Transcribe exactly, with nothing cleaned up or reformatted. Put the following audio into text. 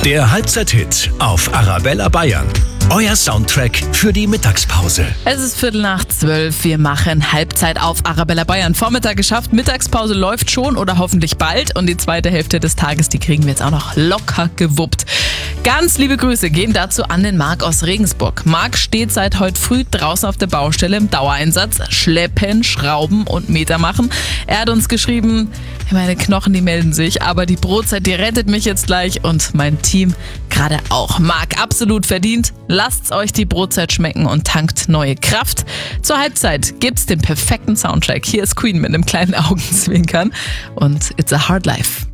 Der Halbzeit-Hit auf Arabella Bayern. Euer Soundtrack für die Mittagspause. Es ist Viertel nach zwölf. Wir machen Halbzeit auf Arabella Bayern. Vormittag geschafft, Mittagspause läuft schon oder hoffentlich bald. Und die zweite Hälfte des Tages, die kriegen wir jetzt auch noch locker gewuppt. Ganz liebe Grüße gehen dazu an den Marc aus Regensburg. Marc steht seit heute früh draußen auf der Baustelle im Dauereinsatz. Schleppen, Schrauben und Meter machen. Er hat uns geschrieben, meine Knochen, die melden sich, aber die Brotzeit, die rettet mich jetzt gleich und mein Team gerade auch. Marc, absolut verdient. Lasst euch die Brotzeit schmecken und tankt neue Kraft. Zur Halbzeit gibt's den perfekten Soundtrack. Hier ist Queen mit einem kleinen Augenzwinkern und It's a Hard Life.